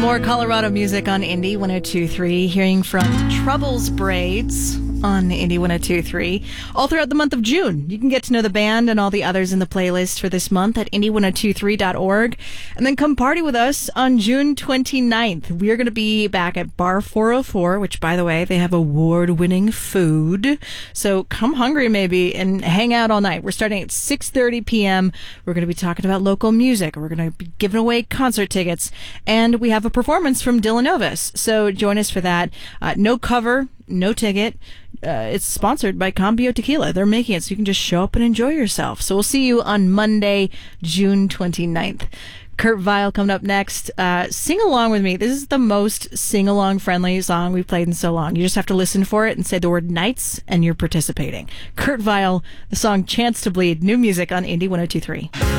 More Colorado music on Indie 102.3. Hearing from Troubles Braids on Indie 102.3 all throughout the month of June. You can get to know the band and all the others in the playlist for this month at indie1023.org, and then come party with us on June 29th. We're going to be back at Bar 404, which, by the way, they have award-winning food. So come hungry maybe and hang out all night. We're starting at 6:30 p.m. We're going to be talking about local music. We're going to be giving away concert tickets, and we have a performance from Dylan Novus. So join us for that. No cover, no ticket. It's sponsored by Cambio Tequila. They're making it so you can just show up and enjoy yourself. So we'll see you on Monday, June 29th. Kurt Vile coming up next. Sing along with me. This is the most sing-along friendly song we've played in so long. You just have to listen for it and say the word Nights, and you're participating. Kurt Vile, the song Chance to Bleed, new music on Indie 102.3.